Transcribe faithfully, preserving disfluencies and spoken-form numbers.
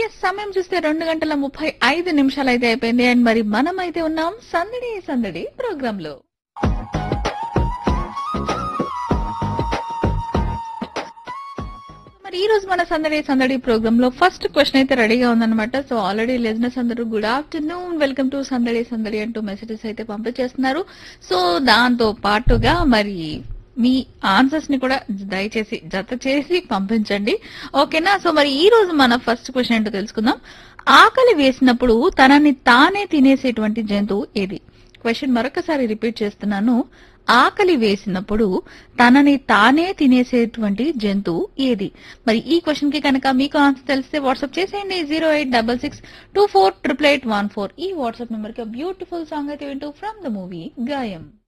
సమయం చూస్తే రెండు గంటల ముప్పై ఐదు నిమిషాలు అయితే అయిపోయింది. అండ్ మరి మనం అయితే ఉన్నాం సందడి సందడి ప్రోగ్రామ్ లో. మరి ఈ రోజు మన సందడి సందడి ప్రోగ్రామ్ లో ఫస్ట్ క్వశ్చన్ అయితే రెడీగా ఉందన్నమాట. సో ఆల్రెడీ లిజనర్స్ అందరూ గుడ్ ఆఫ్టర్నూన్, వెల్కమ్ టు సందడి సందడి అంటూ మెసేజెస్ అయితే పంపించేస్తున్నారు. సో దాంతో పాటుగా మరి మీ ఆన్సర్స్ ని కూడా దయచేసి జత చేసి పంపించండి, ఓకేనా? సో మరి ఈ రోజు మన ఫస్ట్ క్వశ్చన్ ఏంటో తెలుసుకుందాం. ఆకలి వేసినప్పుడు తనని తానే తినేసేటువంటి జంతువు ఏది? క్వశ్చన్ మరొకసారి రిపీట్ చేస్తున్నాను. ఆకలి వేసినప్పుడు తనని తానే తినేసేటువంటి జంతువు ఏది? మరి ఈ క్వశ్చన్ కి కనుక మీకు ఆన్సర్ తెలిస్తే వాట్సాప్ చేసేయండి zero eight double six two four triple eight one four. ఈ వాట్సాప్ నెంబర్ కి బ్యూటిఫుల్ సాంగ్ అయితే వింటూ ఫ్రమ్ ద మూవీ గాయం.